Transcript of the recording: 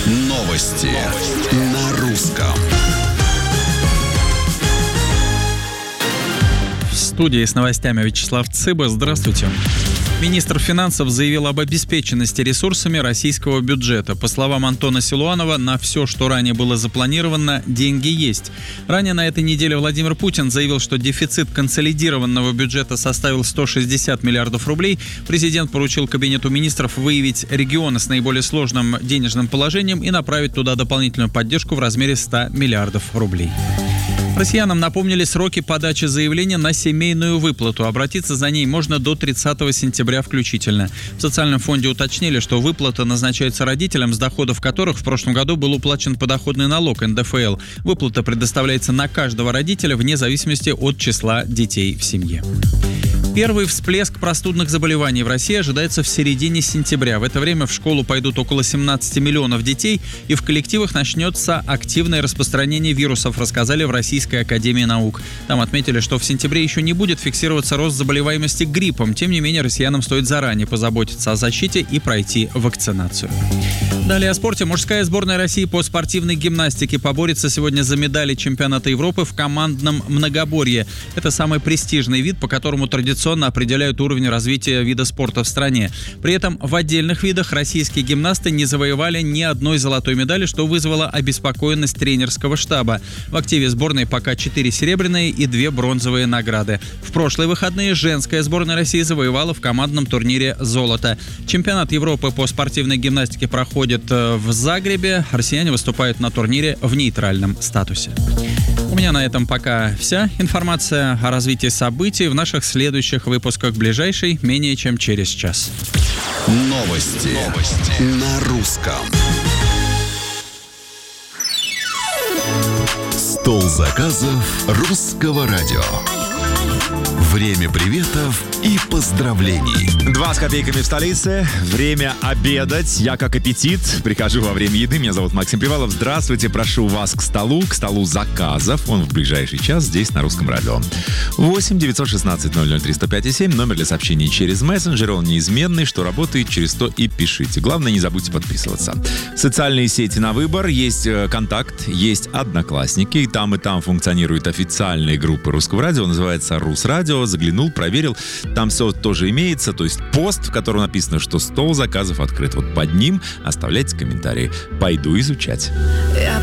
Новости на русском. В студии с новостями Вячеслав Цыба. Здравствуйте. Министр финансов заявил об обеспеченности ресурсами российского бюджета. По словам Антона Силуанова, на все, что ранее было запланировано, деньги есть. Ранее на этой неделе Владимир Путин заявил, что дефицит консолидированного бюджета составил 160 миллиардов рублей. Президент поручил Кабинету министров выявить регионы с наиболее сложным денежным положением и направить туда дополнительную поддержку в размере 100 миллиардов рублей. Россиянам напомнили сроки подачи заявления на семейную выплату. Обратиться за ней можно до 30 сентября включительно. В социальном фонде уточнили, что выплата назначается родителям, с доходов которых в прошлом году был уплачен подоходный налог НДФЛ. Выплата предоставляется на каждого родителя вне зависимости от числа детей в семье. Первый всплеск простудных заболеваний в России ожидается в середине сентября. В это время в школу пойдут около 17 миллионов детей, и в коллективах начнется активное распространение вирусов, рассказали в Российской академии наук. Там отметили, что в сентябре еще не будет фиксироваться рост заболеваемости гриппом. Тем не менее, россиянам стоит заранее позаботиться о защите и пройти вакцинацию. Далее о спорте. Мужская сборная России по спортивной гимнастике поборется сегодня за медали чемпионата Европы в командном многоборье. Это самый престижный вид, по которому традиционно определяют уровень развития вида спорта в стране. При этом в отдельных видах российские гимнасты не завоевали ни одной золотой медали, что вызвало обеспокоенность тренерского штаба. В активе сборной пока 4 серебряные и 2 бронзовые награды. В прошлые выходные женская сборная России завоевала в командном турнире золото. Чемпионат Европы по спортивной гимнастике проходит в Загребе. Россияне выступают на турнире в нейтральном статусе. У меня на этом пока вся информация о развитии событий в наших следующих выпусках, ближайшей менее чем через час. Новости на русском. Стол заказов русского радио. Время приветов и поздравлений. 2 с копейками в столице. Время обедать. Я как аппетит. Прихожу во время еды. Меня зовут Максим Привалов. Здравствуйте. Прошу вас к столу заказов. Он в ближайший час здесь на Русском радио. 8 916 00 305 7. Номер для сообщений через мессенджер. Он неизменный. Что работает, через то и пишите. Главное, не забудьте подписываться. Социальные сети на выбор. Есть Контакт, есть Одноклассники. И там функционируют официальные группы Русского радио. Называется Русрадио. Заглянул, проверил. Там все тоже имеется, то есть пост, в котором написано, что стол заказов открыт. Вот под ним оставляйте комментарии. Пойду изучать. Я